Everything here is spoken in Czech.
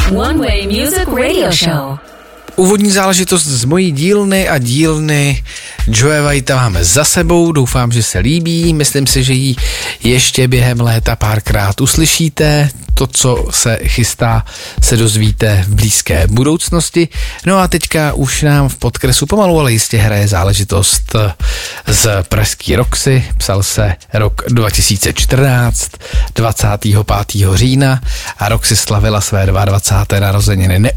One Way Music Radio Show. Úvodní záležitost z mojí dílny a dílny Joe Whitea máme za sebou, doufám, že se líbí, myslím si, že ji ještě během léta párkrát uslyšíte, to, co se chystá, se dozvíte v blízké budoucnosti. No a teďka už nám v podkresu pomalu, ale jistě hraje záležitost z pražský Roxy, psal se rok 2014, 25. října a Roxy slavila své 22. narozeniny.